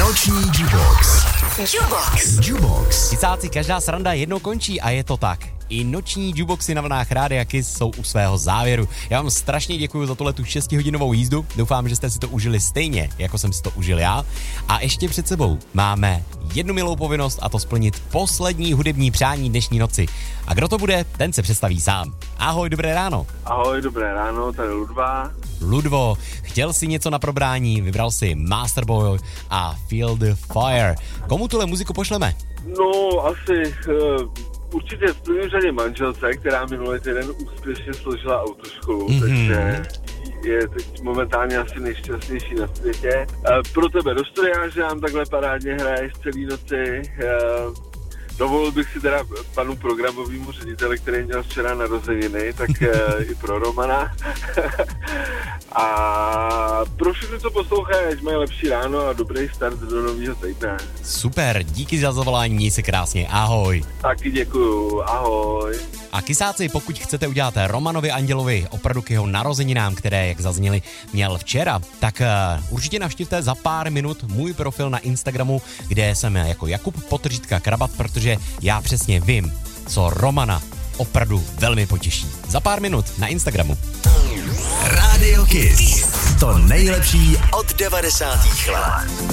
Noční Jubox. Jubox. Ticáci, každá sranda jednou končí a je to tak. I noční juboxy na vlnách Rádia Kiss jsou u svého závěru. Já vám strašně děkuji za tuhletu 6hodinovou jízdu. Doufám, že jste si to užili stejně, jako jsem si to užil já. A ještě před sebou máme jednu milou povinnost, a to splnit poslední hudební přání dnešní noci. A kdo to bude, ten se představí sám. Ahoj, dobré ráno. Ahoj, dobré ráno, tady Ludva. Ludvo, chtěl si něco na probrání, vybral si Masterboy a Feel the Fire. Komu tuhle muziku pošleme? No, asi určitě v první řadě manželce, která minulý týden úspěšně složila autoškolu, takže je teď momentálně asi nejšťastnější na světě. Pro tebe do studia, že nám takhle parádně hraješ celý noci. Dovolil bych si teda panu programovému řediteli, který měl včera narozeniny, tak i pro Romana. A pro všechny, co poslouchají, ať mají lepší ráno a dobrý start do nového týdne. Super, díky za zavolání, měj se krásně, ahoj. Taky děkuju, ahoj. A kysáci, pokud chcete udělat Romanovi Andělovi opravdu k jeho narozeninám, které, jak zazněli, měl včera, tak určitě navštivte za pár minut můj profil na Instagramu, kde jsem jako Jakub_Krabat, protože já přesně vím, co Romana opravdu velmi potěší. Za pár minut na Instagramu. Radio Kiss. To nejlepší od 90. let.